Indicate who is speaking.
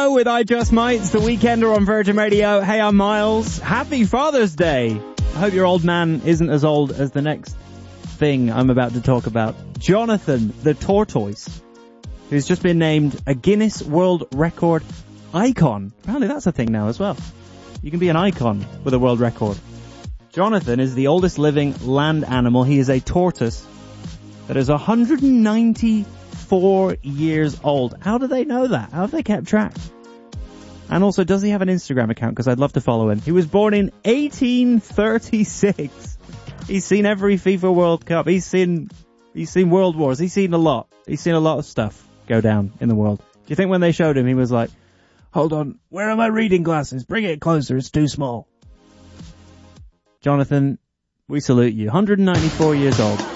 Speaker 1: Bono with I Just Might. It's The Weekender on Virgin Radio. Hey, I'm Miles. Happy Father's Day. I hope your old man isn't as old as the next thing I'm about to talk about. Jonathan the tortoise, who's just been named a Guinness World Record icon. Apparently that's a thing now as well. You can be an icon with a world record. Jonathan is the oldest living land animal. He is a tortoise that is 194 years old. How do they know that? How have they kept track? And also, does he have an Instagram account? Because I'd love to follow him. He was born in 1836. He's seen every FIFA World Cup. He's seen World Wars. He's seen a lot. He's seen a lot of stuff go down in the world. Do you think when they showed him, he was like, hold on, where are my reading glasses? Bring it closer, it's too small. Jonathan, we salute you. 194 years old.